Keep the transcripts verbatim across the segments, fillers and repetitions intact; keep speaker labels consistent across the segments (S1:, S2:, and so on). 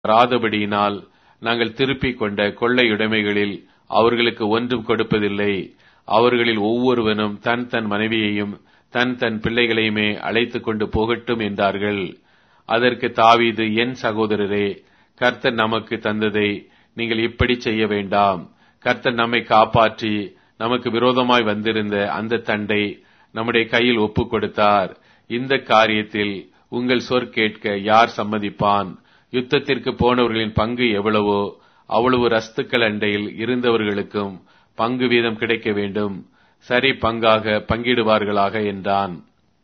S1: வராதபடியினால் நாங்கள் திருப்பிக் கொண்ட கொள்ளையுடைமைகளில் அவர்களுக்கு ஒன்றும் கொடுப்பதில்லை. அவர்களில் ஒவ்வொருவனும் தன் தன் மனைவியையும் தன் தன் பிள்ளைகளையுமே அழைத்துக் கொண்டு போகட்டும் என்றார்கள். அதற்கு தாவீது, என் சகோதரரே, கர்த்தர் நமக்கு தந்ததை நீங்கள் இப்படி செய்ய வேண்டாம். கர்த்தர் நம்மை காப்பாற்றி நமக்கு விரோதமாய் வந்திருந்த அந்த தண்டை நம்முடைய கையில் ஒப்புக் கொடுத்தார். இந்த காரியத்தில் உங்கள் சொற் கேட்க யார் சம்மதிப்பான்? யுத்தத்திற்கு போனவர்களின் பங்கு எவ்வளவோ அவ்வளவு ரஸ்துக்கள் அண்டையில் இருந்தவர்களுக்கும் பங்கு வீதம் கிடைக்க வேண்டும். சரி பங்காக பங்கிடுவார்களாக என்றான்.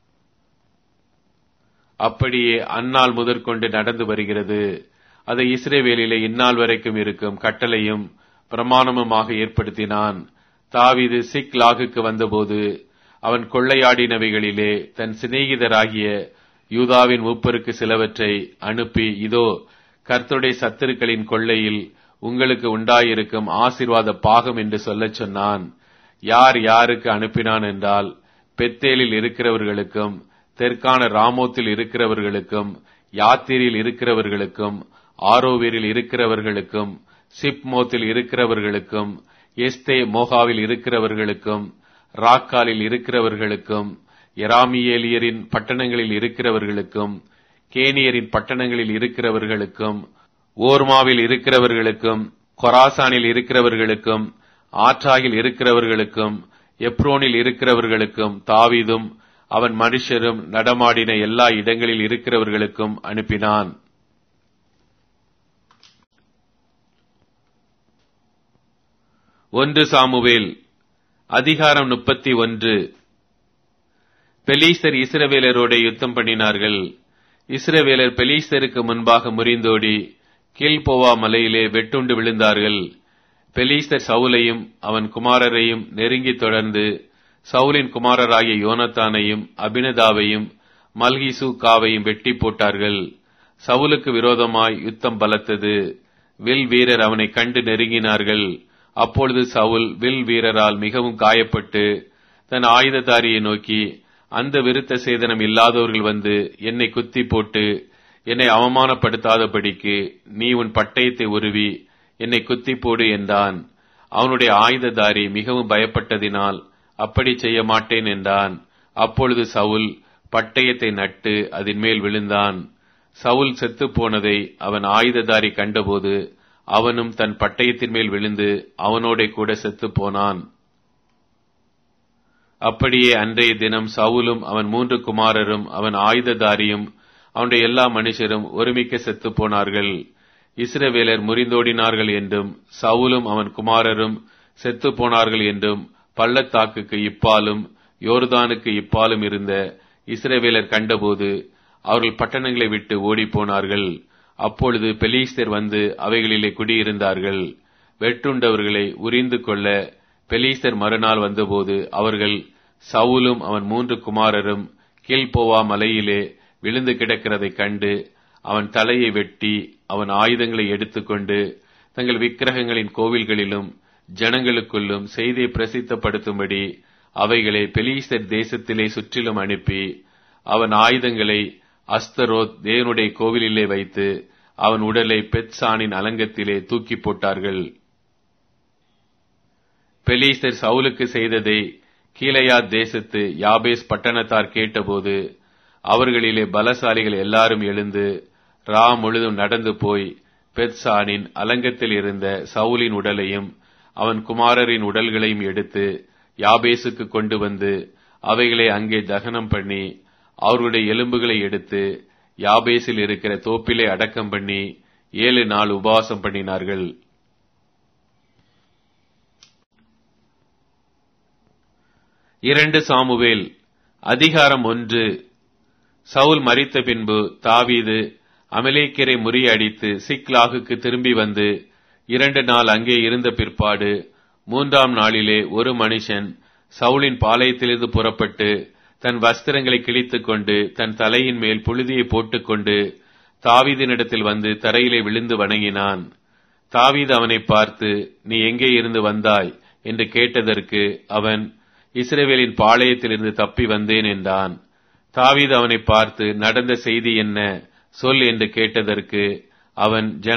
S1: அப்படியே அந்நாள் முதற்கொண்டு நடந்து வருகிறது. அதை இஸ்ரவேலிலே இந்நாள் வரைக்கும் இருக்கும் கட்டளையும் பிரமாணமுமாக ஏற்படுத்தினான். தாவீது சிக்லாகுக்கு வந்தபோது அவன் கொள்ளையாடினவைகளிலே தன் சிநேகிதராகிய யூதாவின் மூப்பருக்கு சிலவற்றை அனுப்பி, இதோ கர்த்தருடைய சத்துருக்களின் கொள்ளையில் உங்களுக்கு உண்டாயிருக்கும் ஆசீர்வாத பாகம் என்று சொல்லச் சொன்னான். யார் யாருக்கு அனுப்பினான் என்றால், பெத்தேலில் இருக்கிறவர்களுக்கும், தெற்கான ராமோத்தில் இருக்கிறவர்களுக்கும், யாத்திரியில் இருக்கிறவர்களுக்கும், ஆரோவேரில் இருக்கிறவர்களுக்கும், சிப்மோத்தில் இருக்கிறவர்களுக்கும், எஸ்தே மோகாவில் இருக்கிறவர்களுக்கும், ராக்காலில் இருக்கிறவர்களுக்கும், எராமியேலியரின் பட்டணங்களில் இருக்கிறவர்களுக்கும், கேனியரின் பட்டணங்களில் இருக்கிறவர்களுக்கும், ஓர்மாவில் இருக்கிறவர்களுக்கும், கொராசானில் இருக்கிறவர்களுக்கும், ஆற்றாகில் இருக்கிறவர்களுக்கும், எப்ரோனில் இருக்கிறவர்களுக்கும், தாவீதும் அவன் மனுஷரும் நடமாடின எல்லா இடங்களில் இருக்கிறவர்களுக்கும் அனுப்பினான். ஒன்று சாமுவேல் அதிகாரம் முப்பத்தி ஒன்று. பெலிஸ்தர் இஸ்ரவேலரோட யுத்தம் பண்ணினார்கள். இஸ்ரவேலர் பெலிஸ்தருக்கு முன்பாக முறிந்தோடி கில்போவா மலையிலே வெட்டுண்டு விழுந்தார்கள். பெலிஸ்தர் சவுலையும் அவன் குமாரரையும் நெருங்கி தொடர்ந்து சவுலின் குமாரராகிய யோனத்தானையும் அபினதாவையும் மல்கிசூக்காவையும் வெட்டி போட்டார்கள். சவுலுக்கு விரோதமாய் யுத்தம் பலத்தது. வில் வீரர் அவனை கண்டு நெருங்கினார்கள். அப்பொழுது சவுல் வில் வீரரால் மிகவும் காயப்பட்டு தன் ஆயுததாரியை நோக்கி, அந்த விருத்த சேதனம் இல்லாதவர்கள் வந்து என்னை குத்தி போட்டு என்னை அவமானப்படுத்தாதபடிக்கு நீ உன் பட்டயத்தை உருவி என்னை குத்தி போடு என்றான். அவனுடைய ஆயுததாரி மிகவும் பயப்பட்டதினால் அப்படி செய்ய மாட்டேன் என்றான். அப்பொழுது சவுல் பட்டயத்தை நட்டு அதன் மேல் விழுந்தான். சவுல் செத்து போனதை அவன் ஆயுததாரி கண்டபோது அவனும் தன் பட்டயத்தின் மேல் விழுந்து அவனோட கூட செத்து போனான். அப்படியே அன்றைய தினம் சவுலும் அவன் மூன்று குமாரரும் அவன் ஆயுததாரியும் அவனுடைய எல்லா மனுஷரும் ஒருமிக்க செத்து போனார்கள். இஸ்ரவேலர் முறிந்தோடினார்கள் என்றும் சவுலும் அவன் குமாரரும் செத்து போனார்கள் என்றும் பள்ளத்தாக்குக்கு இப்பாலும் யோர்தானுக்கு இப்பாலும் இருந்த இஸ்ரவேலர் கண்டபோது அவர்கள் பட்டணங்களை விட்டு ஓடிப்போனார்கள். அப்பொழுது பெலிஸ்தர் வந்து அவைகளிலே குடியிருந்தார்கள். வெட்டுண்டவர்களை உரிந்து கொள்ள பெலிஸ்தர் மறுநாள் வந்தபோது அவர்கள் சவுலும் அவன் மூன்று குமாரரும் கில்போவா மலையிலே விழுந்து கிடக்கிறதைக் கண்டு அவன் தலையை வெட்டி அவன் ஆயுதங்களை எடுத்துக்கொண்டு தங்கள் விக்கிரகங்களின் கோவில்களிலும் ஜனங்களுக்குள்ளும் செய்தியை பிரசித்தப்படுத்தும்படி அவைகளை பெலிஸ்தர் தேசத்திலே சுற்றிலும் அனுப்பி அவன் ஆயுதங்களை அஸ்தரோத் தேவனுடைய கோவிலிலே வைத்து அவன் உடலை பெத்சானின் அலங்கத்திலே தூக்கி போட்டார்கள். பெலிஸ்தர் சவுலுக்கு செய்ததை கீலேயாத் தேசத்து யாபேஸ் பட்டணத்தார் கேட்டபோது அவர்களிலே பலசாலிகள் எல்லாரும் எழுந்து ரா முழுதும் நடந்து போய் பெத்சானின் அலங்கத்தில் இருந்த சவுலின் உடலையும் அவன் குமாரரின் உடல்களையும் எடுத்து யாபேசுக்கு கொண்டு வந்து அவைகளை அங்கே தகனம் பண்ணி அவர்களுடைய எலும்புகளை எடுத்து யாபேசில் இருக்கிற தோப்பிலே அடக்கம் பண்ணி ஏழு நாள் உபவாசம் பண்ணினார்கள். இரண்டு சாமுவேல் அதிகாரம் ஒன்று. சவுல் மரித்த பின்பு தாவீது அமலேக்கியரை முறியடித்து சிக்லாகுக்கு திரும்பி வந்து இரண்டு நாள் அங்கே இருந்த பிற்பாடு மூன்றாம் நாளிலே ஒரு மனுஷன் சவுலின் பாளையத்திலிருந்து புறப்பட்டு தன் வஸ்திரங்களை கிழித்துக் கொண்டு தன் தலையின் மேல் புழுதியை போட்டுக்கொண்டு தாவீதினிடத்தில் வந்து தரையிலே விழுந்து வணங்கினான். தாவீது அவனை பார்த்து, நீ எங்கே இருந்து வந்தாய் என்று கேட்டதற்கு அவன், இஸ்ரவேலின் பாளையத்திலிருந்து தப்பி வந்தேன் என்றான். தாவீது அவனை பார்த்து, நடந்த செய்தி என்ன சொல் என்று கேட்டதற்கு அவன்